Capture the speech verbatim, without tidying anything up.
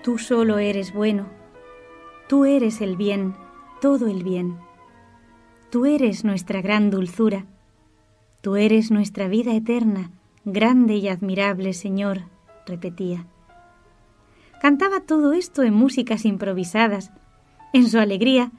Tú solo eres bueno, tú eres el bien, todo el bien. Tú eres nuestra gran dulzura, tú eres nuestra vida eterna, grande y admirable Señor, repetía. Cantaba todo esto en músicas improvisadas. En su alegría